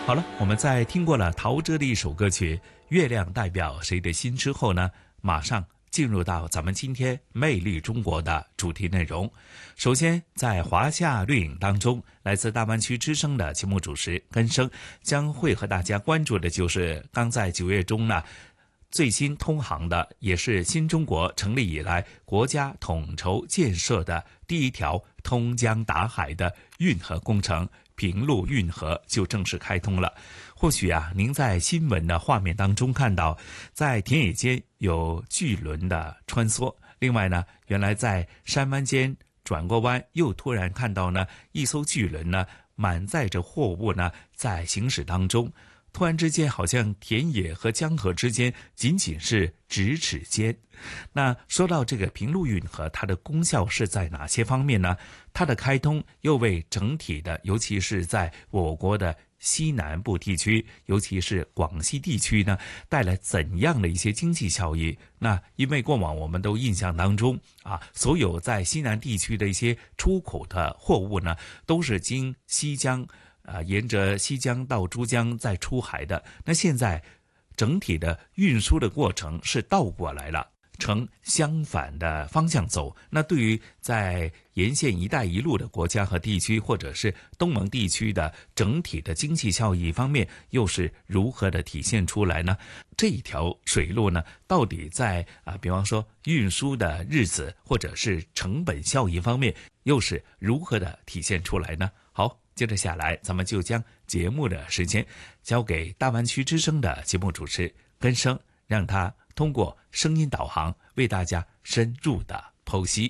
好了，我们在听过了陶喆的一首歌曲《月亮代表谁的心》之后呢，马上进入到咱们今天魅力中国的主题内容。首先，在华夏掠影当中，来自大湾区之声的节目主持根生将会和大家关注的就是刚在9月中呢最新通航的，也是新中国成立以来国家统筹建设的第一条通江达海的运河工程平陆运河就正式开通了。或许您在新闻的画面当中看到，在田野间有巨轮的穿梭，另外呢，原来在山湾间转过弯，又突然看到呢一艘巨轮呢满载着货物呢在行驶当中。突然之间，好像田野和江河之间仅仅是咫尺间。那说到这个平陆运河，它的功效是在哪些方面呢？它的开通又为整体的，尤其是在我国的西南部地区，尤其是广西地区呢，带来怎样的一些经济效益？那因为过往我们都印象当中所有在西南地区的一些出口的货物呢，都是经西江沿着西江到珠江再出海的。那现在整体的运输的过程是倒过来了，呈相反的方向走。那对于在沿线一带一路的国家和地区，或者是东盟地区的整体的经济效益方面，又是如何的体现出来呢？这一条水路呢，到底在比方说运输的日子或者是成本效益方面，又是如何的体现出来呢？好，接着下来，咱们就将节目的时间交给大湾区之声的节目主持根生，让他通过声音导航为大家深入的剖析。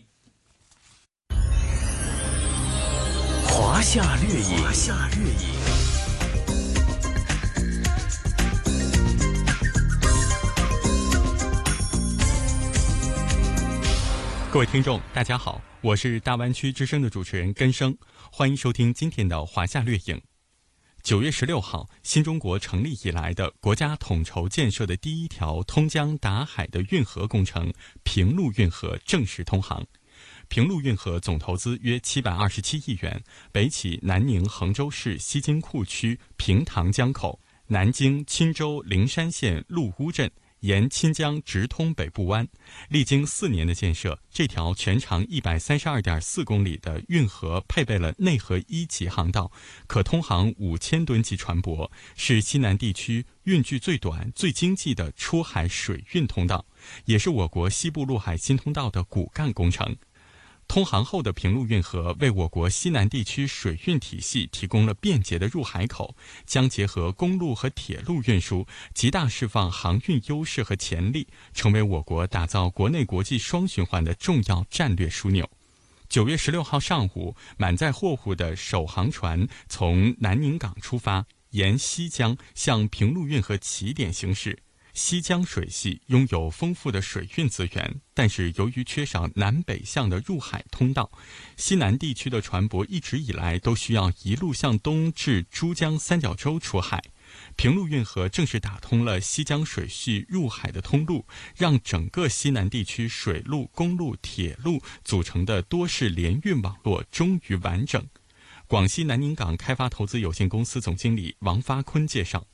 华夏掠影，华夏掠影。 各位听众大家好，我是大湾区之声的主持人根生，欢迎收听今天的华夏掠影。9月16号，新中国成立以来的国家统筹建设的第一条通江达海的运河工程平陆运河正式通航。平陆运河总投资约727亿元，北起南宁衡州市西京库区平塘江口，南经钦州灵山县鹿屋镇，沿钦江直通北部湾。历经4年的建设，这条全长132.4公里的运河配备了内河1级航道，可通航5000吨级船舶，是西南地区运距最短、最经济的出海水运通道，也是我国西部陆海新通道的骨干工程。通航后的平陆运河为我国西南地区水运体系提供了便捷的入海口，将结合公路和铁路运输，极大释放航运优势和潜力，成为我国打造国内国际双循环的重要战略枢纽。9月16号上午，满载货物的首航船从南宁港出发，沿西江向平陆运河起点行驶。西江水系拥有丰富的水运资源，但是由于缺少南北向的入海通道，西南地区的船舶一直以来都需要一路向东至珠江三角洲出海。平陆运河正式打通了西江水系入海的通路，让整个西南地区水路、公路、铁路组成的多式联运网络终于完整。广西南宁港开发投资有限公司总经理王发坤介绍，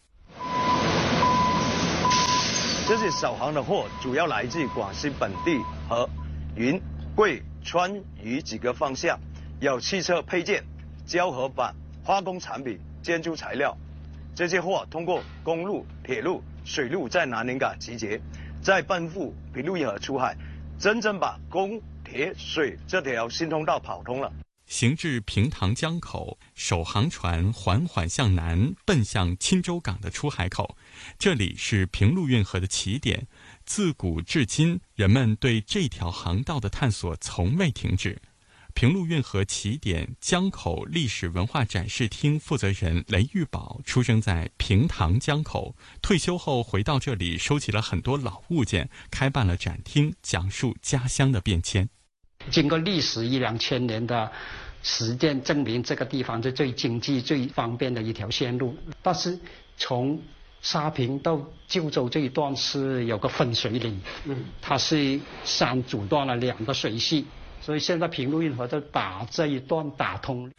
这些首航的货主要来自广西本地和云贵川渝几个方向，有汽车配件、胶合板、化工产品、建筑材料。这些货通过公路、铁路、水路在南宁港集结，再奔赴平陆运河出海，真正把公、铁、水这条新通道跑通了。 行至平塘江口，首航船缓缓向南奔向钦州港的出海口，这里是平陆运河的起点。自古至今，人们对这条航道的探索从未停止。平陆运河起点江口历史文化展示厅负责人雷玉宝出生在平塘江口，退休后回到这里，收集了很多老物件，开办了展厅，讲述家乡的变迁。 经过历史1-2000年的实践证明，这个地方是最经济最方便的一条线路。但是从沙坪到旧州这一段是有个分水岭，它是山阻断了2个水系，所以现在平陆运河就把这一段打通。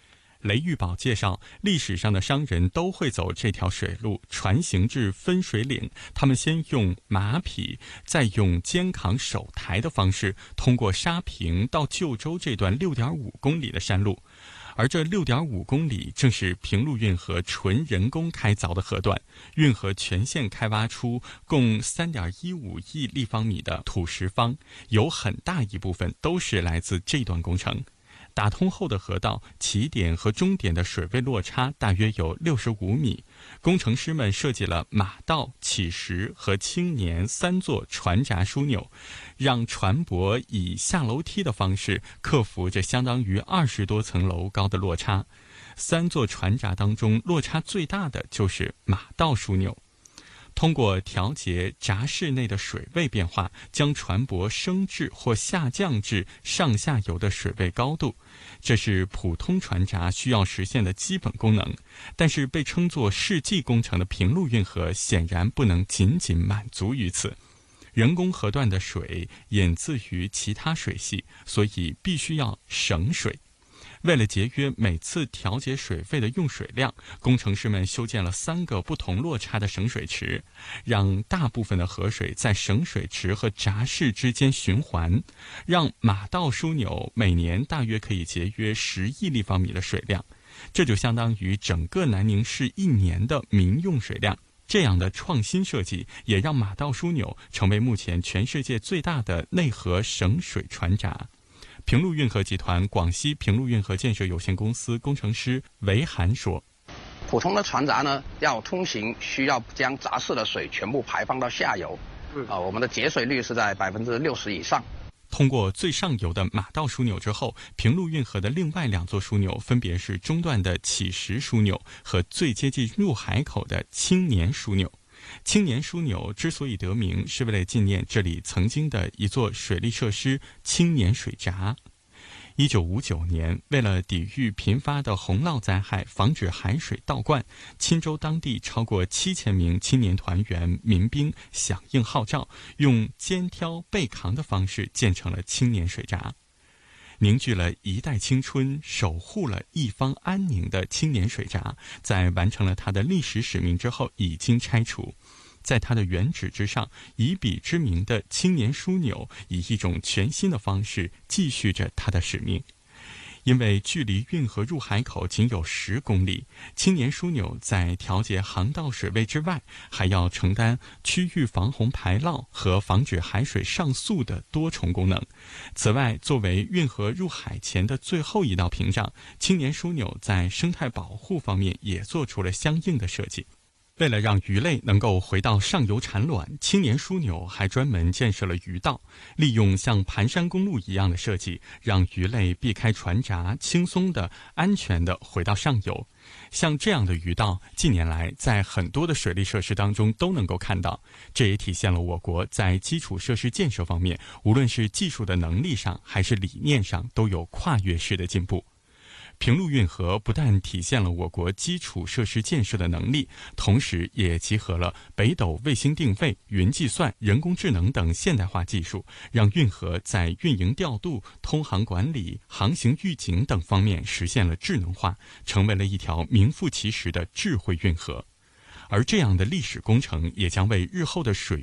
雷玉宝介绍，历史上的商人都会走这条水路，船行至分水岭，他们先用马匹，再用肩扛手抬的方式，通过沙坪到旧州这段6.5公里的山路。而这6.5公里正是平陆运河纯人工开凿的河段，运河全线开挖出共3.15亿立方米的土石方，有很大一部分都是来自这段工程。打通后的河道起点和终点的水位落差大约有65米，工程师们设计了马道、起石和青年3座船闸枢纽，让船舶以下楼梯的方式克服这相当于20多层楼高的落差。3座船闸当中落差最大的就是马道枢纽。通过调节闸室内的水位变化，将船舶升至或下降至上下游的水位高度，这是普通船闸需要实现的基本功能。但是被称作世纪工程的平陆运河显然不能仅仅满足于此。人工河段的水引自于其他水系，所以必须要省水。为了节约每次调节水位的用水量，工程师们修建了3个不同落差的省水池，让大部分的河水在省水池和闸室之间循环，让马道枢纽每年大约可以节约10亿立方米的水量，这就相当于整个南宁市1年的民用水量。这样的创新设计也让马道枢纽成为目前全世界最大的内河省水船闸。平陆运河集团广西平陆运河建设有限公司工程师韦涵说， 普通的船闸呢，要通行需要将闸室的水全部排放到下游，我们的节水率是在60%以上。 通过最上游的马道枢纽之后，平陆运河的另外2座枢纽分别是中段的起石枢纽和最接近入海口的青年枢纽。青年枢纽之所以得名，是为了纪念这里曾经的一座水利设施青年水闸。1959年，为了抵御频发的洪涝灾害，防止海水倒灌，钦州当地超过7000名青年团员民兵响应号召，用肩挑背扛的方式建成了青年水闸。凝聚了一代青春，守护了一方安宁的青年水闸，在完成了它的历史使命之后已经拆除。在它的原址之上，以彼之名的青年枢纽以一种全新的方式继续着它的使命。因为距离运河入海口仅有10公里，青年枢纽在调节航道水位之外，还要承担区域防洪排涝和防止海水上溯的多重功能。此外，作为运河入海前的最后一道屏障，青年枢纽在生态保护方面也做出了相应的设计。为了让鱼类能够回到上游产卵，青年枢纽还专门建设了鱼道，利用像盘山公路一样的设计，让鱼类避开船闸，轻松的、安全的回到上游。像这样的鱼道，近年来在很多的水利设施当中都能够看到，这也体现了我国在基础设施建设方面，无论是技术的能力上，还是理念上，都有跨越式的进步。平陆运河不但体现了我国基础设施建设的能力，同时也集合了北斗卫星定位、云计算、人工智能等现代化技术，让运河在运营调度、通航管理、航行预警等方面实现了智能化，成为了一条名副其实的智慧运河。而这样的历史工程也将为日后的水